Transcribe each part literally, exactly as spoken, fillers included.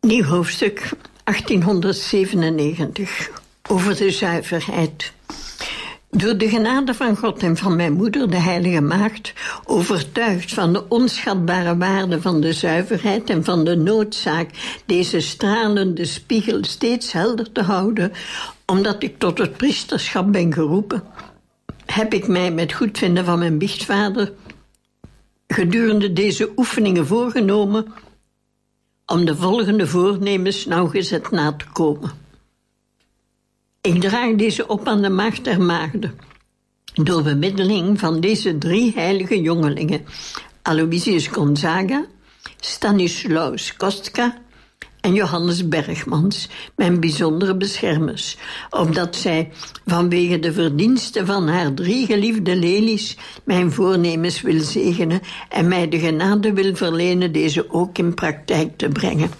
Nieuw hoofdstuk achttienhonderdzevenennegentig, over de zuiverheid. Door de genade van God en van mijn moeder, de heilige maagd, overtuigd van de onschatbare waarde van de zuiverheid en van de noodzaak deze stralende spiegel steeds helder te houden, omdat ik tot het priesterschap ben geroepen, heb ik mij met goedvinden van mijn biechtvader gedurende deze oefeningen voorgenomen om de volgende voornemens nauwgezet na te komen. Ik draag deze op aan de maagd der maagden, door bemiddeling van deze drie heilige jongelingen, Aloysius Gonzaga, Stanislaus Kostka en Johannes Bergmans, mijn bijzondere beschermers, opdat zij vanwege de verdiensten van haar drie geliefde lelies mijn voornemens wil zegenen en mij de genade wil verlenen deze ook in praktijk te brengen.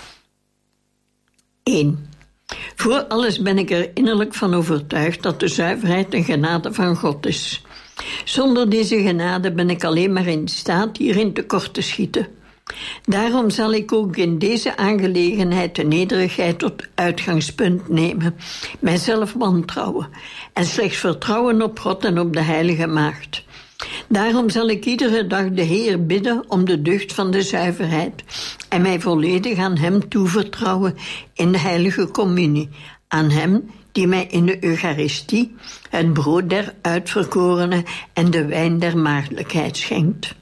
één. Voor alles ben ik er innerlijk van overtuigd dat de zuiverheid een genade van God is. Zonder deze genade ben ik alleen maar in staat hierin tekort te schieten. Daarom zal ik ook in deze aangelegenheid de nederigheid tot uitgangspunt nemen, mijzelf wantrouwen en slechts vertrouwen op God en op de heilige maagd. Daarom zal ik iedere dag de Heer bidden om de deugd van de zuiverheid en mij volledig aan Hem toevertrouwen in de heilige communie, aan Hem die mij in de Eucharistie het brood der uitverkorenen en de wijn der maagdelijkheid schenkt.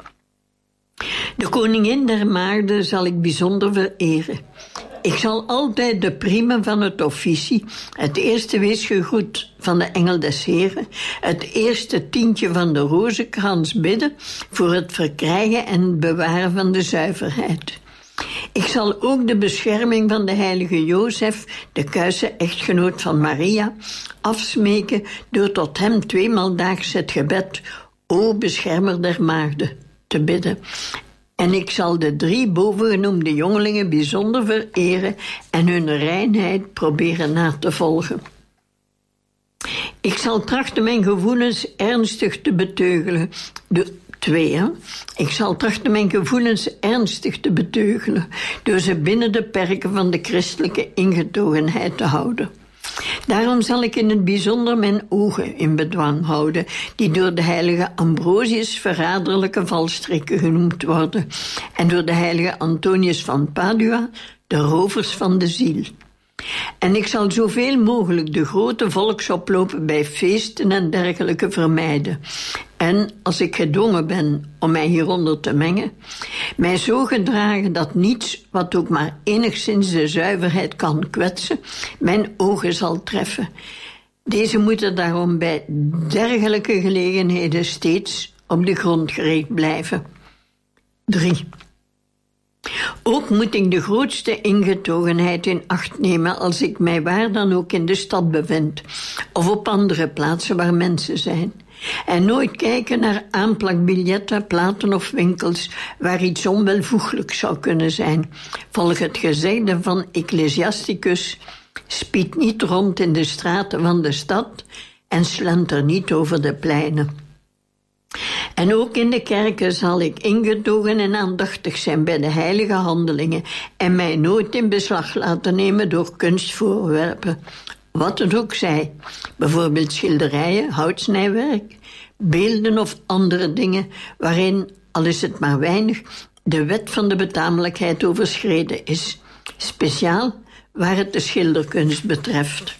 De koningin der maagden zal ik bijzonder vereren. Ik zal altijd de prima van het officie, het eerste weesgegroet van de engel des Heren, het eerste tientje van de rozenkrans bidden voor het verkrijgen en het bewaren van de zuiverheid. Ik zal ook de bescherming van de heilige Jozef, de kuise echtgenoot van Maria, afsmeken door tot hem tweemaal daags het gebed, O beschermer der maagden, te bidden. En ik zal de drie bovengenoemde jongelingen bijzonder vereren en hun reinheid proberen na te volgen. Ik zal trachten mijn gevoelens ernstig te beteugelen. De twee, hè? Ik zal trachten mijn gevoelens ernstig te beteugelen door ze binnen de perken van de christelijke ingetogenheid te houden. Daarom zal ik in het bijzonder mijn ogen in bedwang houden, die door de heilige Ambrosius verraderlijke valstrikken genoemd worden, en door de heilige Antonius van Padua de rovers van de ziel. En ik zal zoveel mogelijk de grote volksoplopen bij feesten en dergelijke vermijden. En als ik gedwongen ben om mij hieronder te mengen, mij zo gedragen dat niets wat ook maar enigszins de zuiverheid kan kwetsen, mijn ogen zal treffen. Deze moeten daarom bij dergelijke gelegenheden steeds op de grond gericht blijven. drie. Ook moet ik de grootste ingetogenheid in acht nemen als ik mij waar dan ook in de stad bevind, of op andere plaatsen waar mensen zijn. En nooit kijken naar aanplakbiljetten, platen of winkels waar iets onwelvoeglijks zou kunnen zijn. Volg het gezegde van Ecclesiasticus: spied niet rond in de straten van de stad en slenter niet over de pleinen. En ook in de kerken zal ik ingetogen en aandachtig zijn bij de heilige handelingen en mij nooit in beslag laten nemen door kunstvoorwerpen. Wat het ook zij, bijvoorbeeld schilderijen, houtsnijwerk, beelden of andere dingen waarin, al is het maar weinig, de wet van de betamelijkheid overschreden is, speciaal waar het de schilderkunst betreft.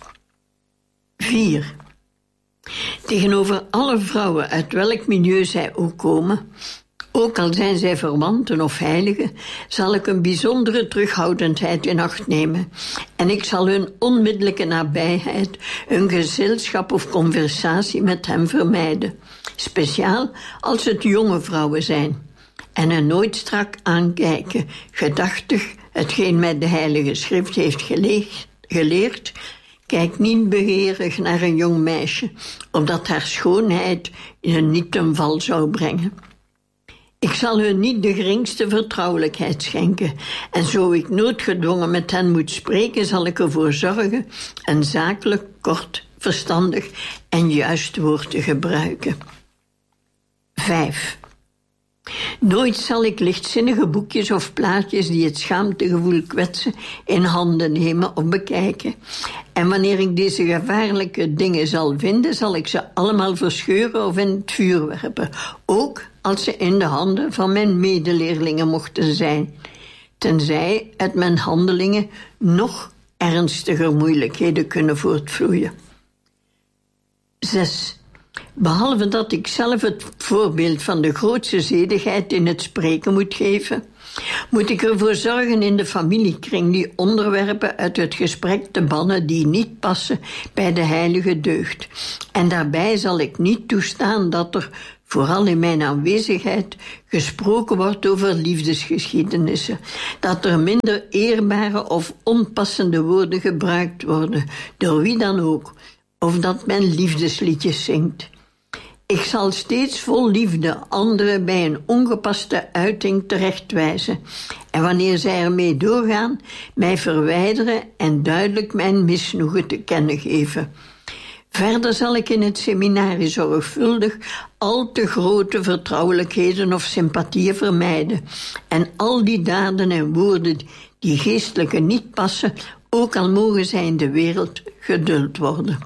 vier. Tegenover alle vrouwen uit welk milieu zij ook komen, ook al zijn zij verwanten of heiligen, zal ik een bijzondere terughoudendheid in acht nemen. En ik zal hun onmiddellijke nabijheid, hun gezelschap of conversatie met hem vermijden. Speciaal als het jonge vrouwen zijn. En hen nooit strak aankijken, gedachtig hetgeen mij de heilige schrift heeft geleerd, geleerd. Kijk niet begeerig naar een jong meisje, opdat haar schoonheid je niet ten val zou brengen. Ik zal hun niet de geringste vertrouwelijkheid schenken, en zo ik noodgedwongen met hen moet spreken, zal ik ervoor zorgen een zakelijk, kort, verstandig en juist woord te gebruiken. vijf. Nooit zal ik lichtzinnige boekjes of plaatjes die het schaamtegevoel kwetsen in handen nemen of bekijken. En wanneer ik deze gevaarlijke dingen zal vinden, zal ik ze allemaal verscheuren of in het vuur werpen. Ook als ze in de handen van mijn medeleerlingen mochten zijn. Tenzij uit mijn handelingen nog ernstiger moeilijkheden kunnen voortvloeien. Zes. Behalve dat ik zelf het voorbeeld van de grootste zedigheid in het spreken moet geven, moet ik ervoor zorgen in de familiekring die onderwerpen uit het gesprek te bannen die niet passen bij de heilige deugd. En daarbij zal ik niet toestaan dat er, vooral in mijn aanwezigheid, gesproken wordt over liefdesgeschiedenissen. Dat er minder eerbare of onpassende woorden gebruikt worden, door wie dan ook. Of dat men liefdesliedjes zingt. Ik zal steeds vol liefde anderen bij een ongepaste uiting terechtwijzen. En wanneer zij ermee doorgaan, mij verwijderen en duidelijk mijn misnoegen te kennen geven. Verder zal ik in het seminarie zorgvuldig al te grote vertrouwelijkheden of sympathieën vermijden. En al die daden en woorden die geestelijke niet passen, ook al mogen zij in de wereld geduld worden.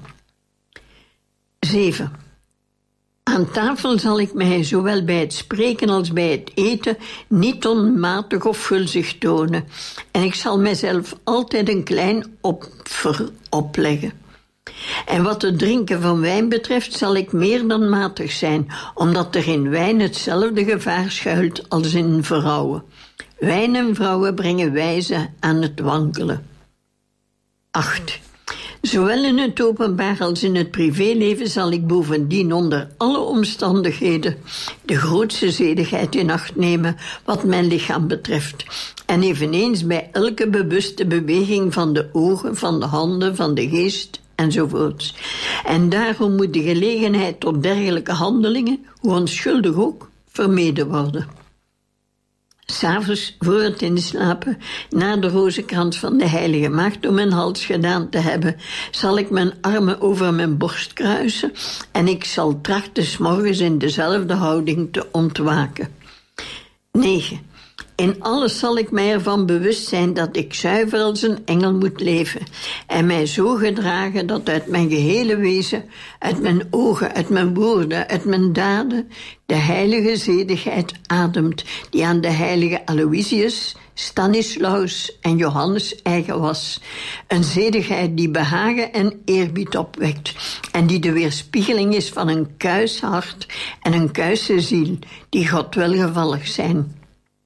Zeven. Aan tafel zal ik mij zowel bij het spreken als bij het eten niet onmatig of gulzig tonen. En ik zal mijzelf altijd een klein opfer opleggen. En wat het drinken van wijn betreft zal ik meer dan matig zijn, omdat er in wijn hetzelfde gevaar schuilt als in vrouwen. Wijn en vrouwen brengen wijze aan het wankelen. Acht. Zowel in het openbaar als in het privéleven zal ik bovendien onder alle omstandigheden de grootste zedigheid in acht nemen wat mijn lichaam betreft. En eveneens bij elke bewuste beweging van de ogen, van de handen, van de geest enzovoorts. En daarom moet de gelegenheid tot dergelijke handelingen, hoe onschuldig ook, vermeden worden. 'S'avonds voor het inslapen, na de rozenkrans van de heilige maagd om mijn hals gedaan te hebben, zal ik mijn armen over mijn borst kruisen en ik zal trachten 's morgens in dezelfde houding te ontwaken. negen. In alles zal ik mij ervan bewust zijn dat ik zuiver als een engel moet leven en mij zo gedragen dat uit mijn gehele wezen, uit mijn ogen, uit mijn woorden, uit mijn daden, de heilige zedigheid ademt die aan de heilige Aloysius, Stanislaus en Johannes eigen was. Een zedigheid die behagen en eerbied opwekt en die de weerspiegeling is van een kuis hart en een kuise ziel die God welgevallig zijn.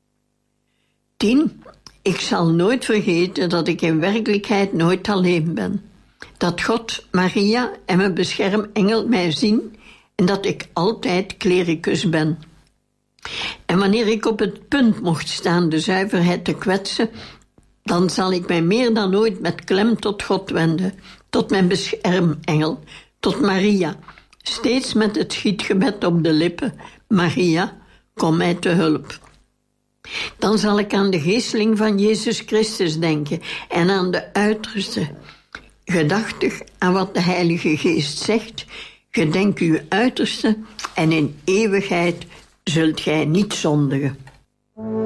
tien. Ik zal nooit vergeten dat ik in werkelijkheid nooit alleen ben. Dat God, Maria en mijn beschermengel mij zien en dat ik altijd klericus ben. En wanneer ik op het punt mocht staan de zuiverheid te kwetsen, dan zal ik mij meer dan ooit met klem tot God wenden, tot mijn beschermengel, tot Maria, steeds met het schietgebed op de lippen: Maria, kom mij te hulp. Dan zal ik aan de geesteling van Jezus Christus denken en aan de uiterste. Gedachtig aan wat de Heilige Geest zegt, gedenk uw uiterste en in eeuwigheid zult gij niet zondigen.